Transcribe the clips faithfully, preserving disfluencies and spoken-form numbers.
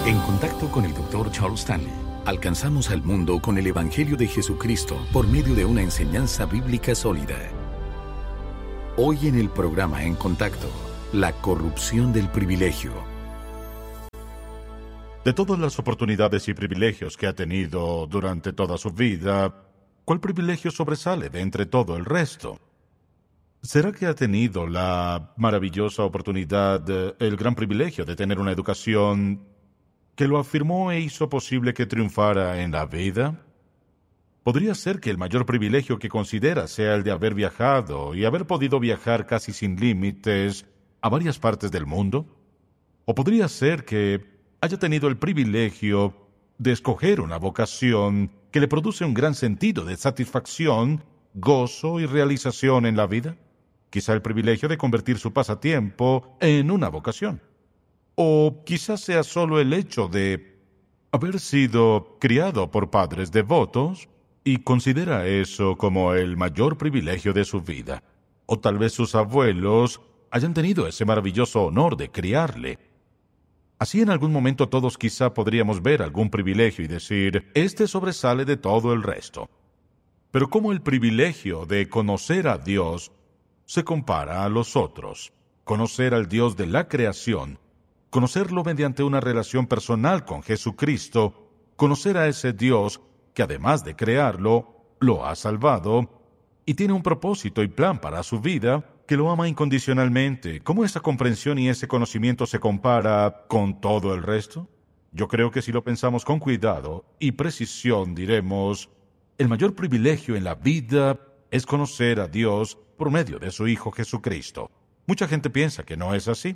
En contacto con el doctor Charles Stanley, alcanzamos al mundo con el Evangelio de Jesucristo por medio de una enseñanza bíblica sólida. Hoy en el programa En Contacto, la corrupción del privilegio. De todas las oportunidades y privilegios que ha tenido durante toda su vida, ¿cuál privilegio sobresale de entre todo el resto? ¿Será que ha tenido la maravillosa oportunidad, el gran privilegio de tener una educación que lo afirmó e hizo posible que triunfara en la vida? ¿Podría ser que el mayor privilegio que considera sea el de haber viajado y haber podido viajar casi sin límites a varias partes del mundo? ¿O podría ser que haya tenido el privilegio de escoger una vocación que le produce un gran sentido de satisfacción, gozo y realización en la vida? Quizá el privilegio de convertir su pasatiempo en una vocación. O quizás sea solo el hecho de haber sido criado por padres devotos y considera eso como el mayor privilegio de su vida. O tal vez sus abuelos hayan tenido ese maravilloso honor de criarle. Así en algún momento todos quizá podríamos ver algún privilegio y decir, este sobresale de todo el resto. Pero ¿cómo el privilegio de conocer a Dios se compara a los otros? Conocer al Dios de la creación, conocerlo mediante una relación personal con Jesucristo, conocer a ese Dios que además de crearlo, lo ha salvado y tiene un propósito y plan para su vida, que lo ama incondicionalmente. ¿Cómo esa comprensión y ese conocimiento se compara con todo el resto? Yo creo que si lo pensamos con cuidado y precisión, diremos, el mayor privilegio en la vida es conocer a Dios por medio de su Hijo Jesucristo. Mucha gente piensa que no es así.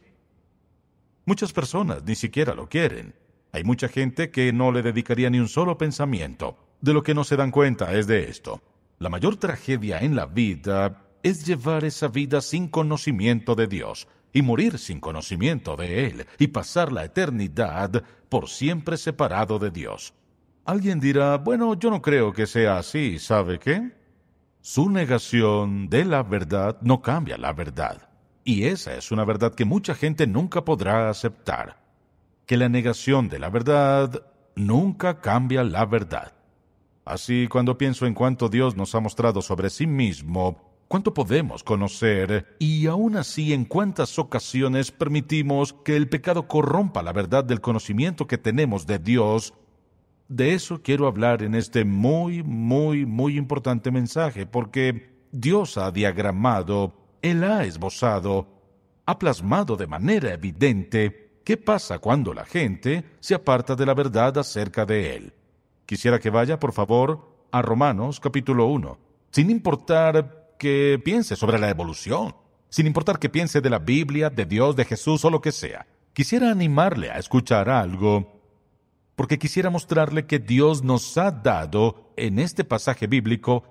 Muchas personas ni siquiera lo quieren. Hay mucha gente que no le dedicaría ni un solo pensamiento. De lo que no se dan cuenta es de esto. La mayor tragedia en la vida es llevar esa vida sin conocimiento de Dios y morir sin conocimiento de Él y pasar la eternidad por siempre separado de Dios. Alguien dirá, bueno, yo no creo que sea así, ¿sabe qué? Su negación de la verdad no cambia la verdad. Y esa es una verdad que mucha gente nunca podrá aceptar. Que la negación de la verdad nunca cambia la verdad. Así, cuando pienso en cuánto Dios nos ha mostrado sobre sí mismo, cuánto podemos conocer, y aún así en cuántas ocasiones permitimos que el pecado corrompa la verdad del conocimiento que tenemos de Dios, de eso quiero hablar en este muy, muy, muy importante mensaje, porque Dios ha diagramado, Él ha esbozado, ha plasmado de manera evidente qué pasa cuando la gente se aparta de la verdad acerca de Él. Quisiera que vaya, por favor, a Romanos capítulo uno, sin importar que piense sobre la evolución, sin importar que piense de la Biblia, de Dios, de Jesús o lo que sea. Quisiera animarle a escuchar algo, porque quisiera mostrarle que Dios nos ha dado en este pasaje bíblico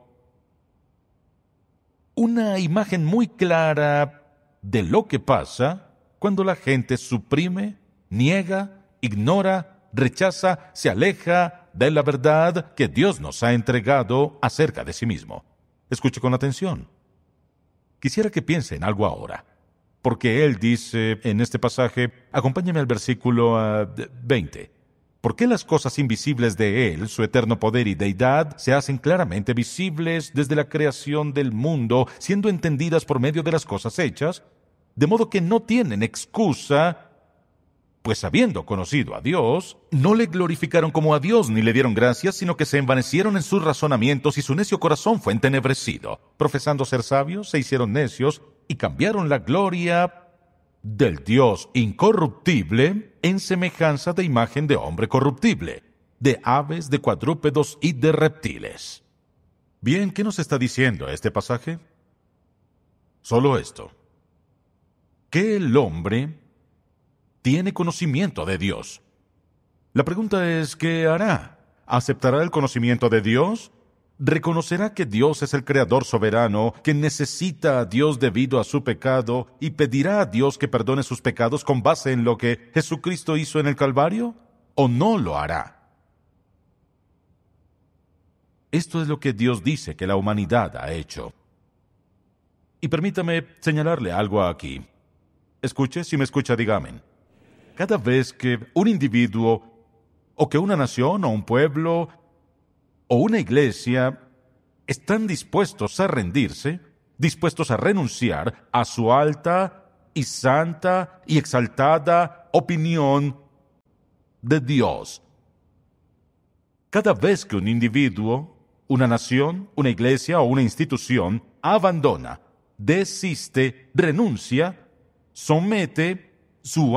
una imagen muy clara de lo que pasa cuando la gente suprime, niega, ignora, rechaza, se aleja de la verdad que Dios nos ha entregado acerca de sí mismo. Escuche con atención. Quisiera que piense en algo ahora, porque Él dice en este pasaje, acompáñeme al versículo uh, veinte. ¿Por qué las cosas invisibles de Él, su eterno poder y deidad, se hacen claramente visibles desde la creación del mundo, siendo entendidas por medio de las cosas hechas? De modo que no tienen excusa, pues habiendo conocido a Dios, no le glorificaron como a Dios ni le dieron gracias, sino que se envanecieron en sus razonamientos y su necio corazón fue entenebrecido. Profesando ser sabios, se hicieron necios y cambiaron la gloria del Dios incorruptible en semejanza de imagen de hombre corruptible, de aves, de cuadrúpedos y de reptiles. Bien, ¿qué nos está diciendo este pasaje? Solo esto: que el hombre tiene conocimiento de Dios. La pregunta es, ¿qué hará? ¿Aceptará el conocimiento de Dios? ¿Reconocerá que Dios es el creador soberano, que necesita a Dios debido a su pecado, y pedirá a Dios que perdone sus pecados con base en lo que Jesucristo hizo en el Calvario? ¿O no lo hará? Esto es lo que Dios dice que la humanidad ha hecho. Y permítame señalarle algo aquí. Escuche, si me escucha, diga amén. Cada vez que un individuo o que una nación o un pueblo o una iglesia están dispuestos a rendirse, dispuestos a renunciar a su alta y santa y exaltada opinión de Dios. Cada vez que un individuo, una nación, una iglesia o una institución abandona, desiste, renuncia, somete su